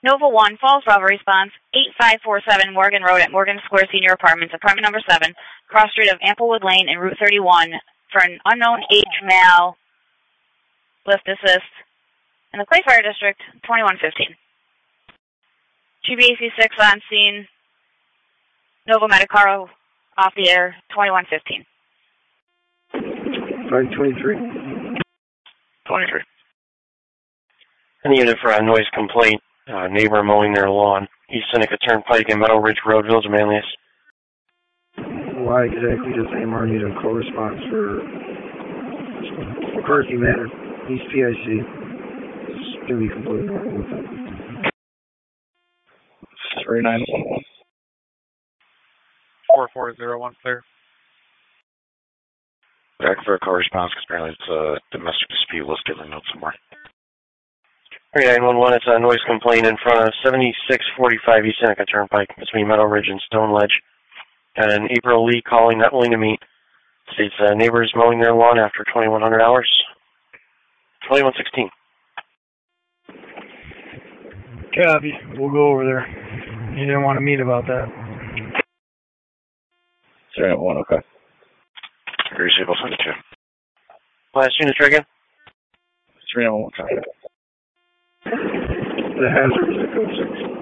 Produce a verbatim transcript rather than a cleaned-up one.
Nova one, Falls Bravo response, eight five four seven Morgan Road at Morgan Square Senior Apartments, apartment number seven, cross street of Amplewood Lane and Route thirty-one, for an unknown age male, lift assist, in the Clay Fire District, twenty-one fifteen. G B A C six on scene, Nova Medicaro off the air, twenty-one fifteen. five twenty-three. twenty-three. And the unit for a noise complaint, uh, neighbor mowing their lawn, East Seneca Turnpike and Meadow Ridge Road, Village of Manlius. Why exactly does A M R need a co-response for McCarthy Manor, East P I C? It's going to be completely normal with that. three nine one. four four zero one, clear. Back for a call response because apparently it's a domestic dispute. Let's get a note somewhere. three nine one one, it's a noise complaint in front of seventy-six forty-five East Seneca Turnpike between Meadow Ridge and Stone Ledge. Got an April Lee calling, not willing to meet. States uh, neighbors mowing their lawn after twenty-one hundred hours. twenty-one sixteen. Copy. We'll go over there. You didn't want to meet about that. three nine one, okay. Agree, Sable, send it to. Last unit, try again. three nine one, copy. The hazard is a code six.